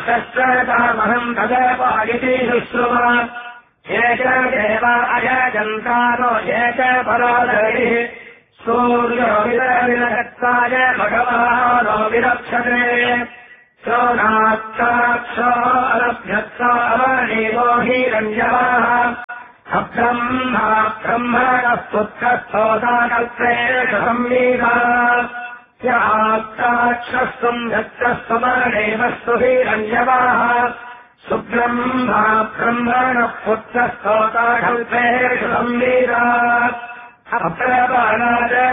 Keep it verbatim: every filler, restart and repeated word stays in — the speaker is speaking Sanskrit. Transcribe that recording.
तस्मादामहम् तदपायिति शुश्रुमा ये च देवा अयजन्तारो ये च परादरिः सूर्यो विरविरगत्ताय भगवानो विरक्षते सोनाक्षाक्षो अरभ्यत्सा अवनीवो हिरण्यवाः अब्रह्मा ब्रह्मणः पुत्रस्तोदाकल्पेषु संवीता याक्षाक्षस्तुम् यक्षस्तुमनेवस्तु हिरण्यवाः सुब्रह्मा ब्रह्मणः पुत्रस्तोदाकल्पेषु संवीता अप्रबाणाय